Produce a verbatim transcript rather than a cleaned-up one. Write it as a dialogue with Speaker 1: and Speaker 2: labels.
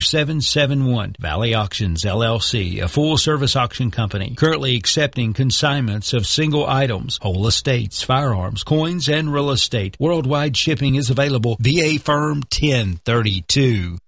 Speaker 1: seven seven one. Valley Auctions, L L C, a full-service auction company, currently accepting consignments of single items, whole estates, firearms, coins, and real estate. Worldwide shipping is available. V A Firm ten thirty-two.